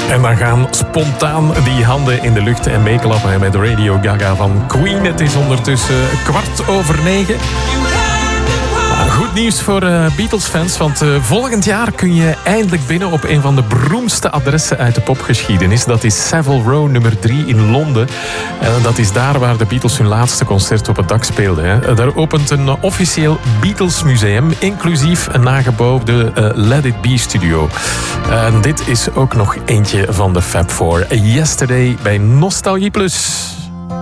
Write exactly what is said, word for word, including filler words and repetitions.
En dan gaan spontaan die handen in de lucht en meeklappen met Radio Gaga van Queen. Het is ondertussen kwart over negen. Goed nieuws voor uh, Beatles-fans, want uh, volgend jaar kun je eindelijk binnen op een van de beroemdste adressen uit de popgeschiedenis. Dat is Savile Row nummer drie in Londen. Uh, dat is daar waar de Beatles hun laatste concert op het dak speelden. Hè. Uh, daar opent een uh, officieel Beatles-museum, inclusief een nagebouwde uh, Let It Be-studio. Uh, dit is ook nog eentje van de Fab Four. Yesterday bij Nostalgie Plus.